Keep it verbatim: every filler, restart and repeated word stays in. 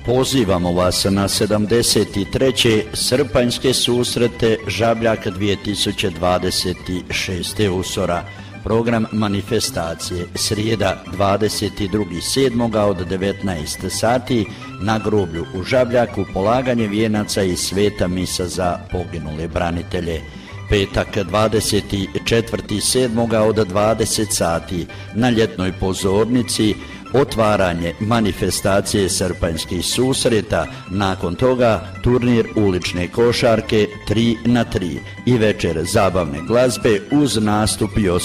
Pozivamo vas na sedamdeset treće srpanjske susrete Žabljak dvije tisuće dvadeset šeste usora. Program manifestacije srijeda dvadeset drugog sedmog od devetnaest sati na groblju u Žabljaku polaganje vijenaca i sveta misa za poginule branitelje. Petak dvadeset četvrtog sedmog od dvadeset sati na ljetnoj pozornici otvaranje manifestacije srpanjskih susreta, nakon toga turnir ulične košarke tri na tri i večer zabavne glazbe uz nastup